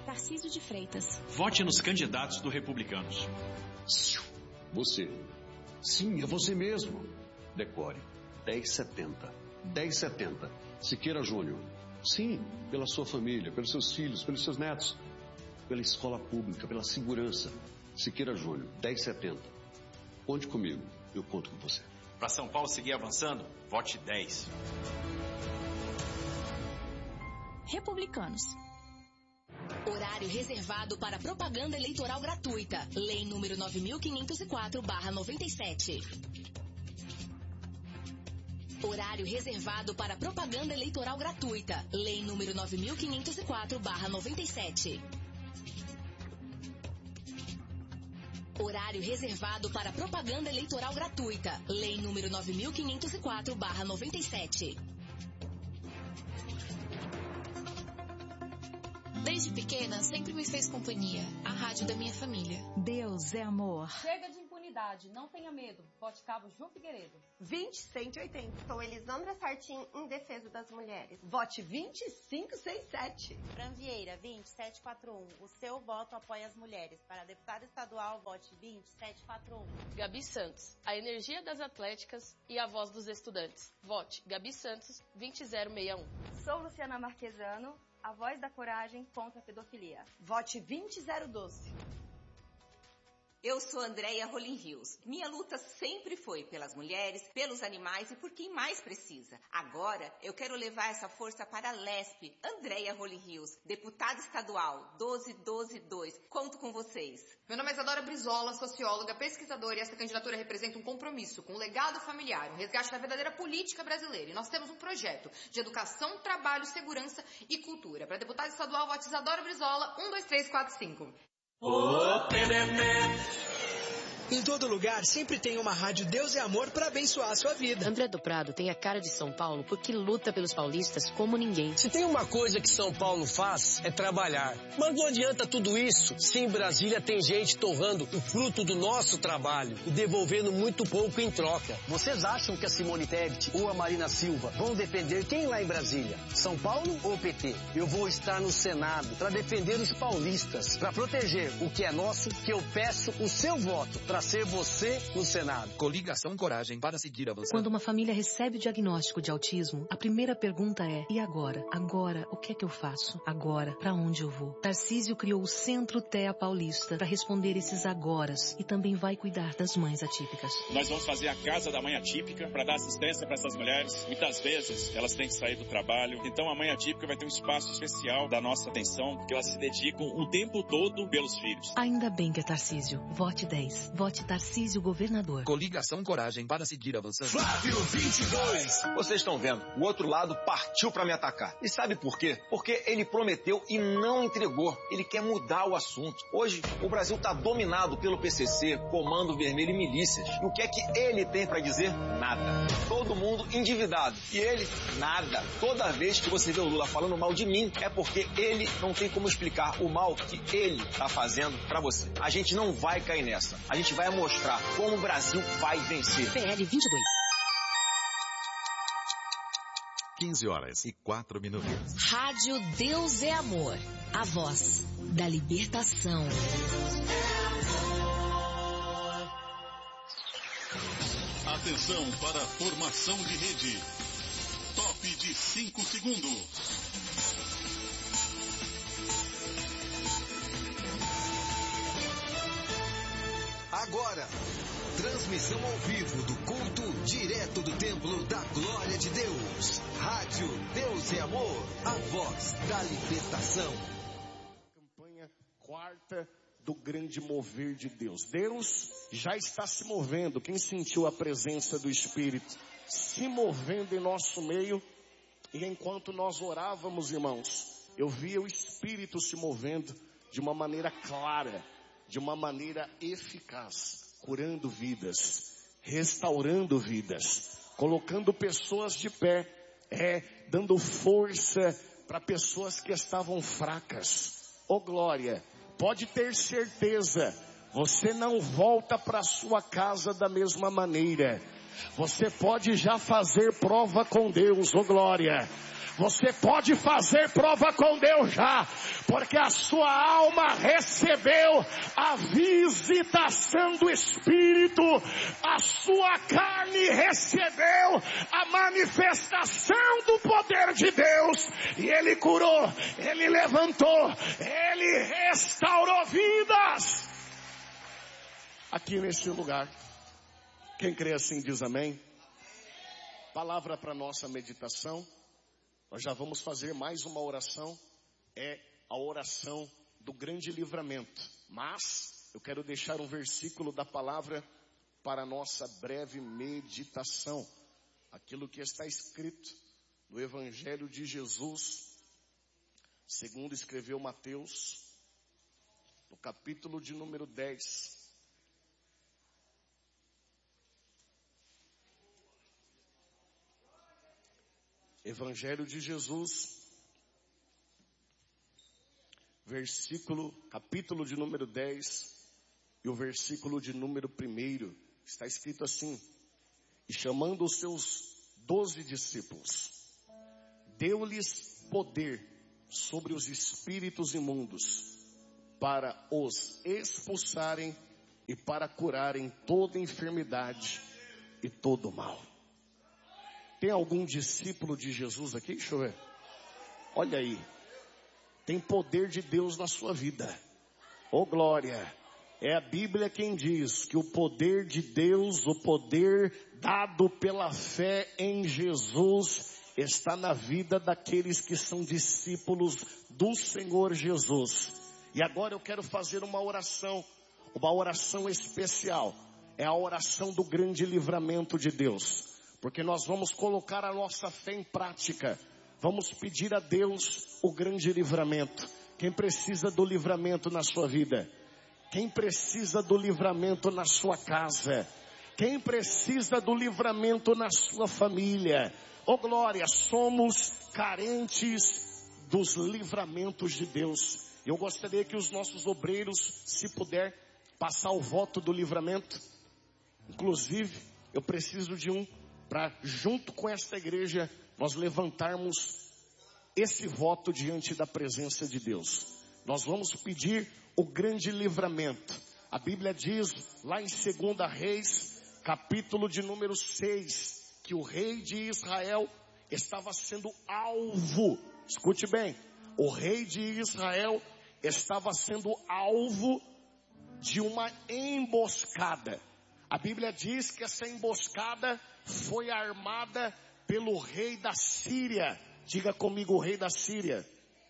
Tarcísio de Freitas. Vote nos candidatos do Republicanos. Você. Sim, é você mesmo. Decore. 1070. 1070. Siqueira Júnior. Sim, pela sua família, pelos seus filhos, pelos seus netos. Pela escola pública, pela segurança. Siqueira Júnior. 1070. Conte comigo. Eu conto com você. Para São Paulo seguir avançando, vote 10. Republicanos. Horário reservado para propaganda eleitoral gratuita. Lei número 9504/97. Horário reservado para propaganda eleitoral gratuita. Lei número 9504/97. Horário reservado para propaganda eleitoral gratuita. Lei número 9504/97. Desde pequena, sempre me fez companhia. A rádio da minha família. Deus é amor. Chega de impunidade, não tenha medo. Vote Cabo João Figueiredo. 20.180. Sou Elisandra Sartin, em defesa das mulheres. Vote 2567. Fran Vieira, 20741. O seu voto apoia as mulheres. Para deputada estadual, vote 20741. Gabi Santos, a energia das atléticas e a voz dos estudantes. Vote Gabi Santos, 20061. Sou Luciana Marquesano, a voz da coragem contra a pedofilia. Vote 20012. Eu sou Andréia Rolim Rios. Minha luta sempre foi pelas mulheres, pelos animais e por quem mais precisa. Agora, eu quero levar essa força para a LESP. Andréia Rolim Rios, deputada estadual, 12122. Conto com vocês. Meu nome é Isadora Brizola, socióloga, pesquisadora, e essa candidatura representa um compromisso com o legado familiar, um resgate da verdadeira política brasileira. E nós temos um projeto de educação, trabalho, segurança e cultura. Para deputada estadual, vote Isadora Brizola, 12345. O PDT. Em todo lugar sempre tem uma rádio Deus é Amor para abençoar a sua vida. André do Prado tem a cara de São Paulo porque luta pelos paulistas como ninguém. Se tem uma coisa que São Paulo faz, é trabalhar. Mas não adianta tudo isso se em Brasília tem gente torrando o fruto do nosso trabalho e devolvendo muito pouco em troca. Vocês acham que a Simone Tebet ou a Marina Silva vão defender quem lá em Brasília? São Paulo ou PT? Eu vou estar no Senado para defender os paulistas, para proteger o que é nosso, que eu peço o seu voto para ser você no Senado. Coligação Coragem para seguir avançando. Quando uma família recebe o diagnóstico de autismo, a primeira pergunta é: e agora? Agora, o que é que eu faço? Agora, para onde eu vou? Tarcísio criou o Centro TEA Paulista para responder esses agoras e também vai cuidar das mães atípicas. Nós vamos fazer a Casa da Mãe Atípica para dar assistência para essas mulheres. Muitas vezes elas têm que sair do trabalho. Então a Mãe Atípica vai ter um espaço especial da nossa atenção, porque elas se dedicam o tempo todo pelos filhos. Ainda bem que é Tarcísio. Vote 10. Vote Tarcísio governador. Coligação Coragem para seguir avançando. Flávio 22. Vocês estão vendo, o outro lado partiu para me atacar. E sabe por quê? Porque ele prometeu e não entregou. Ele quer mudar o assunto. Hoje, o Brasil está dominado pelo PCC, Comando Vermelho e milícias. E o que é que ele tem para dizer? Nada. Todo mundo endividado. E ele, nada. Toda vez que você vê o Lula falando mal de mim, é porque ele não tem como explicar o mal que ele está fazendo para você. A gente não vai cair nessa. A gente vai mostrar como o Brasil vai vencer. PL 22. 15h04. Rádio Deus é Amor. A voz da libertação. Atenção para a formação de rede. Top de 5 segundos. Agora, transmissão ao vivo do culto direto do Templo da Glória de Deus. Rádio Deus é Amor, a voz da libertação. Campanha quarta do grande mover de Deus. Deus já está se movendo. Quem sentiu a presença do Espírito se movendo em nosso meio? E enquanto nós orávamos, irmãos, eu via o Espírito se movendo de uma maneira clara, de uma maneira eficaz, curando vidas, restaurando vidas, colocando pessoas de pé, dando força para pessoas que estavam fracas. Oh glória, pode ter certeza, você não volta para sua casa da mesma maneira. Você pode já fazer prova com Deus, oh glória. Você pode fazer prova com Deus já, porque a sua alma recebeu a visitação do Espírito, a sua carne recebeu a manifestação do poder de Deus, e Ele curou, Ele levantou, Ele restaurou vidas. Aqui nesse lugar, quem crê assim diz amém. Palavra para nossa meditação. Nós já vamos fazer mais uma oração. É a oração do grande livramento. Mas eu quero deixar um versículo da palavra para a nossa breve meditação. Aquilo que está escrito no Evangelho de Jesus, segundo escreveu Mateus, no capítulo de número 10. Evangelho de Jesus, capítulo de número 10 e o versículo de número 1, está escrito assim: e chamando os seus 12 discípulos, deu-lhes poder sobre os espíritos imundos, para os expulsarem e para curarem toda enfermidade e todo mal. Tem algum discípulo de Jesus aqui? Deixa eu ver. Olha aí. Tem poder de Deus na sua vida. Oh glória. É a Bíblia quem diz que o poder de Deus, o poder dado pela fé em Jesus, está na vida daqueles que são discípulos do Senhor Jesus. E agora eu quero fazer uma oração especial. É a oração do grande livramento de Deus. Porque nós vamos colocar a nossa fé em prática. Vamos pedir a Deus o grande livramento. Quem precisa do livramento na sua vida? Quem precisa do livramento na sua casa? Quem precisa do livramento na sua família? Oh glória, somos carentes dos livramentos de Deus. Eu gostaria que os nossos obreiros, se puder, passar o voto do livramento. Inclusive, eu preciso de um, para junto com esta igreja, nós levantarmos esse voto diante da presença de Deus. Nós vamos pedir o grande livramento. A Bíblia diz lá em 2 Reis, capítulo de número 6, que o rei de Israel estava sendo alvo. Escute bem, o rei de Israel estava sendo alvo de uma emboscada. A Bíblia diz que essa emboscada foi armada pelo rei da Síria. Diga comigo, o rei da Síria.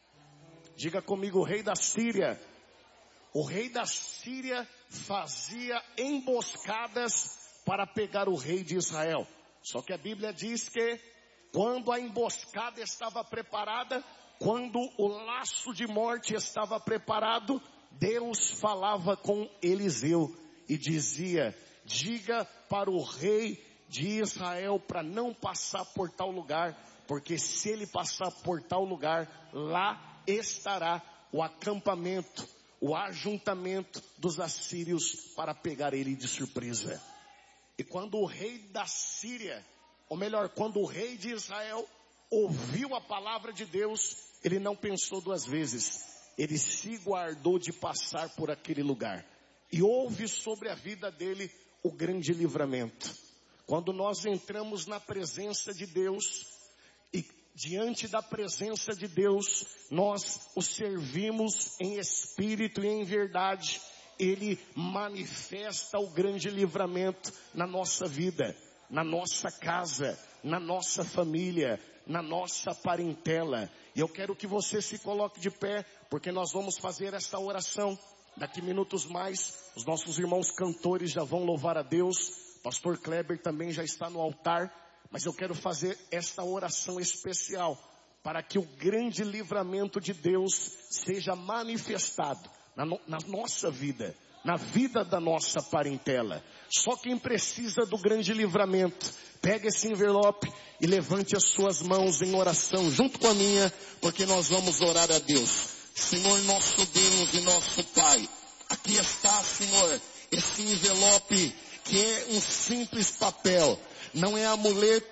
Diga comigo, o rei da Síria. O rei da Síria fazia emboscadas para pegar o rei de Israel. Só que a Bíblia diz que quando a emboscada estava preparada, quando o laço de morte estava preparado, Deus falava com Eliseu e dizia: diga para o rei de Israel para não passar por tal lugar, porque se ele passar por tal lugar, lá estará o acampamento, o ajuntamento dos assírios para pegar ele de surpresa. E quando o rei da Síria, ou melhor, quando o rei de Israel ouviu a palavra de Deus, ele não pensou duas vezes, ele se guardou de passar por aquele lugar. E houve sobre a vida dele o grande livramento. Quando nós entramos na presença de Deus, e diante da presença de Deus, nós o servimos em espírito e em verdade, Ele manifesta o grande livramento na nossa vida, na nossa casa, na nossa família, na nossa parentela. E eu quero que você se coloque de pé, porque nós vamos fazer essa oração. Daqui minutos mais, os nossos irmãos cantores já vão louvar a Deus. Pastor Kleber também já está no altar. Mas eu quero fazer esta oração especial para que o grande livramento de Deus seja manifestado na nossa vida, na vida da nossa parentela. Só quem precisa do grande livramento, pega esse envelope e levante as suas mãos em oração junto com a minha, porque nós vamos orar a Deus. Senhor nosso Deus e nosso Pai, aqui está, Senhor, esse envelope que é um simples papel, não é amuleto,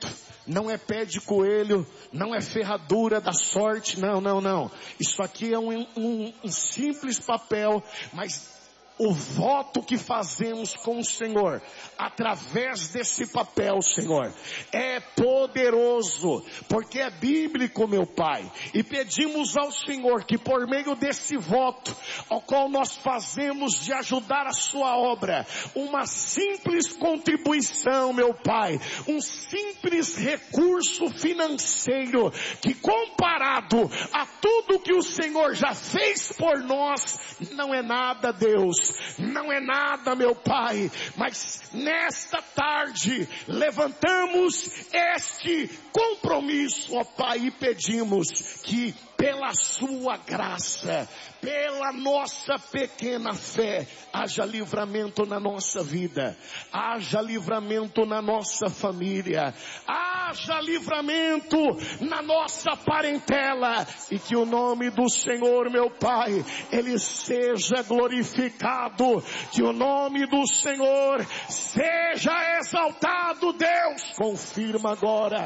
não é pé de coelho, não é ferradura da sorte, não. Isso aqui é um simples papel, mas o voto que fazemos com o Senhor, através desse papel, Senhor, é poderoso, porque é bíblico, meu Pai. E pedimos ao Senhor que por meio desse voto, ao qual nós fazemos de ajudar a sua obra, uma simples contribuição, meu Pai, um simples recurso financeiro, que comparado a tudo que o Senhor já fez por nós, não é nada, Deus. Não é nada, meu Pai, mas nesta tarde levantamos este compromisso, ó Pai, e pedimos que pela sua graça, pela nossa pequena fé, haja livramento na nossa vida, haja livramento na nossa família, haja livramento na nossa parentela, e que o nome do Senhor, meu Pai, ele seja glorificado, que o nome do Senhor seja exaltado. Deus, confirma agora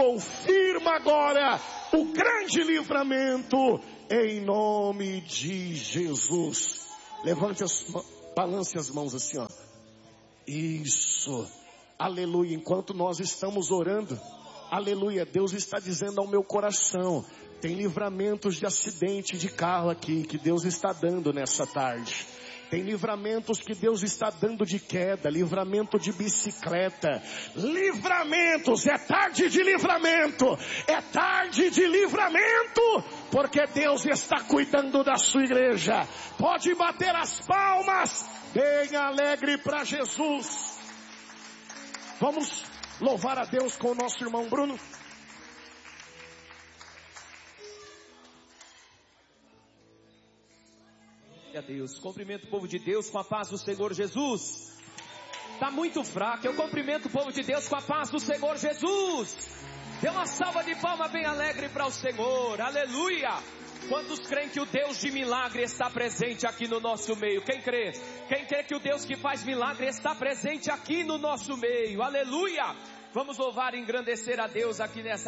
o grande livramento, em nome de Jesus. Levante balance as mãos assim, ó. Isso, aleluia. Enquanto nós estamos orando, aleluia, Deus está dizendo ao meu coração, tem livramentos de acidente de carro aqui, que Deus está dando nessa tarde. Tem livramentos que Deus está dando de queda, livramento de bicicleta, livramentos, é tarde de livramento, porque Deus está cuidando da sua igreja. Pode bater as palmas, bem alegre para Jesus. Vamos louvar a Deus com o nosso irmão Bruno. A Deus, cumprimento o povo de Deus com a paz do Senhor Jesus. Está muito fraco, eu cumprimento o povo de Deus com a paz do Senhor Jesus. Dê uma salva de palmas bem alegre para o Senhor, aleluia. Quantos creem que o Deus de milagre está presente aqui no nosso meio? Quem crê? Quem crê que o Deus que faz milagre está presente aqui no nosso meio? Aleluia. Vamos louvar e engrandecer a Deus aqui nessa